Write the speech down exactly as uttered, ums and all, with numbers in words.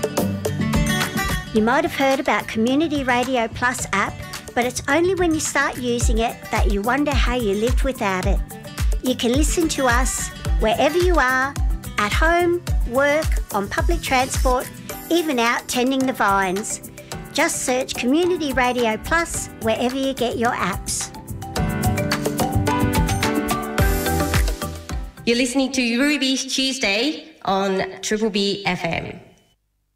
You might have heard about Community Radio Plus app, but it's only when you start using it that you wonder how you lived without it. You can listen to us wherever you are, at home, work, on public transport, even out tending the vines. Just search Community Radio Plus wherever you get your apps. You're listening to Ruby's Tuesday on Triple B F M.